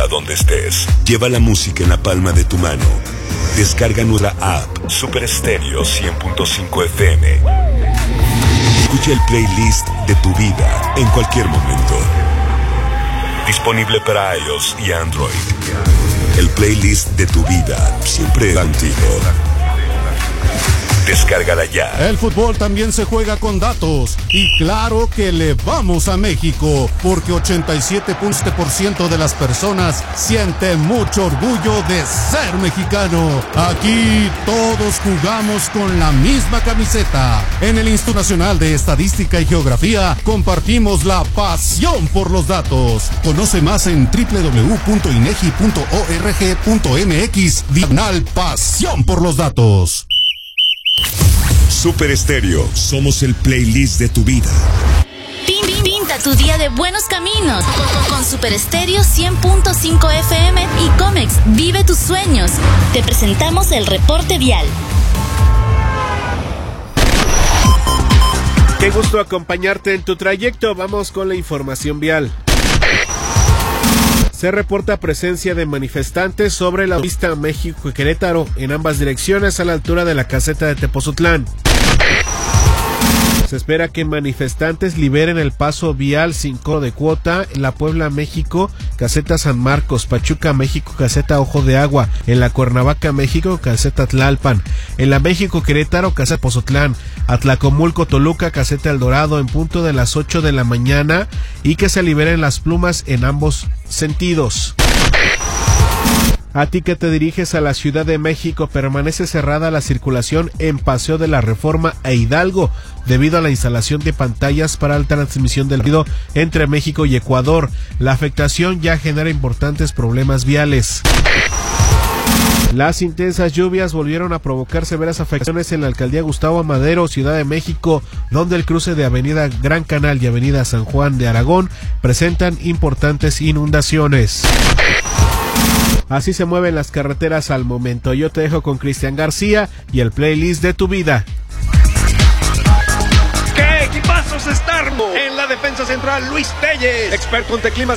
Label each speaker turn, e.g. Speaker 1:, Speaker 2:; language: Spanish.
Speaker 1: importa dónde estés. Lleva la música en la palma de tu mano. Descarga nuestra app Super Estéreo 100.5 FM. Escucha el playlist de tu vida en cualquier momento. Disponible para iOS y Android. El playlist de tu vida, siempre contigo. Descárgala ya.
Speaker 2: El fútbol también se juega con datos. Y claro que le vamos a México, porque 87% de las personas sienten mucho orgullo de ser mexicano. Aquí todos jugamos con la misma camiseta. En el Instituto Nacional de Estadística y Geografía compartimos la pasión por los datos. Conoce más en www.inegi.org.mx/pasión por los datos.
Speaker 1: Super Estéreo, somos el playlist de tu vida.
Speaker 3: Pinta tu día de buenos caminos con Super Estéreo 100.5 FM y Comex, vive tus sueños. Te presentamos el reporte vial.
Speaker 4: Qué gusto acompañarte en tu trayecto. Vamos con la información vial. Se reporta presencia de manifestantes sobre la autopista México-Querétaro en ambas direcciones a la altura de la caseta de Tepozotlán. Se espera que manifestantes liberen el paso vial sin cobro de cuota en la Puebla, México, caseta San Marcos, Pachuca, México, caseta Ojo de Agua, en la Cuernavaca, México, caseta Tlalpan, en la México, Querétaro, caseta Pozotlán, Atlacomulco, Toluca, caseta El Dorado, en punto de las 8 de la mañana, y que se liberen las plumas en ambos sentidos. A ti que te diriges a la Ciudad de México, permanece cerrada la circulación en Paseo de la Reforma e Hidalgo debido a la instalación de pantallas para la transmisión del ruido entre México y Ecuador. La afectación ya genera importantes problemas viales. Las intensas lluvias volvieron a provocar severas afectaciones en la alcaldía Gustavo Amadero, Ciudad de México, donde el cruce de Avenida Gran Canal y Avenida San Juan de Aragón presentan importantes inundaciones. Así se mueven las carreteras al momento. Yo te dejo con Cristian García y el playlist de tu vida.
Speaker 5: ¿Qué equipazos está? En la defensa central, Luis Telles, experto en teclimas